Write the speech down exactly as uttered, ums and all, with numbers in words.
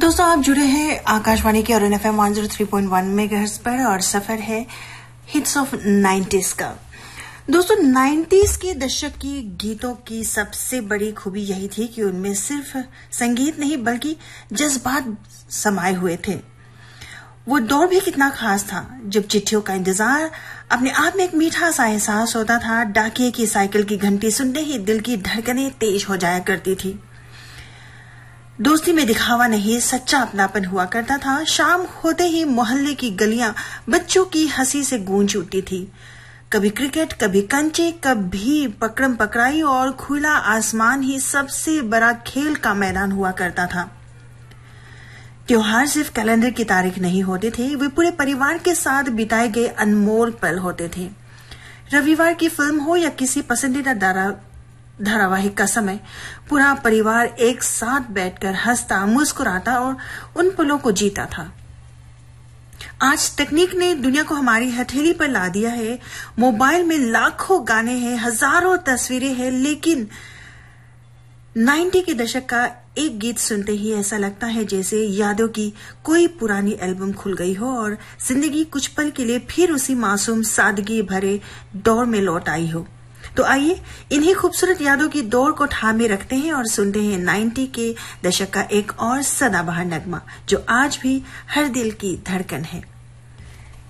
दोस्तों आप जुड़े हैं आकाशवाणी के और F M one zero three point one megahertz पर और सफर है हिट्स ऑफ नाइंटीज़ का। दोस्तों नाइंटीज़ के दशक की गीतों की सबसे बड़ी खूबी यही थी कि उनमें सिर्फ संगीत नहीं बल्कि जज्बात समाये हुए थे। वो दौर भी कितना खास था जब चिट्ठियों का इंतजार अपने आप में एक मीठा सा एहसास होता था। डाकिये की साइकिल की घंटी सुनते ही दिल की धड़कनें तेज हो जाया करती थी। दोस्ती में दिखावा नहीं सच्चा अपनापन हुआ करता था। शाम होते ही मोहल्ले की गलियां बच्चों की हंसी से गूंज उठती थी। कभी क्रिकेट, कभी कंचे, कभी पकड़म पकड़ाई और खुला आसमान ही सबसे बड़ा खेल का मैदान हुआ करता था। त्योहार सिर्फ कैलेंडर की तारीख नहीं होते थे, वे पूरे परिवार के साथ बिताए गए अनमोल पल होते थे। रविवार की फिल्म हो या किसी पसंदीदा धारा धारावाहिक का समय, पूरा परिवार एक साथ बैठकर हंसता, मुस्कुराता और उन पलों को जीता था। आज तकनीक ने दुनिया को हमारी हथेली पर ला दिया है। मोबाइल में लाखों गाने हैं, हजारों तस्वीरें हैं, लेकिन नब्बे के दशक का एक गीत सुनते ही ऐसा लगता है जैसे यादों की कोई पुरानी एल्बम खुल गई हो और जिंदगी कुछ पल के लिए फिर उसी मासूम सादगी भरे दौर में लौट आई हो। तो आइए इन्हीं खूबसूरत यादों की दौड़ को थामे रखते हैं और सुनते हैं नब्बे के दशक का एक और सदाबहार नगमा जो आज भी हर दिल की धड़कन है।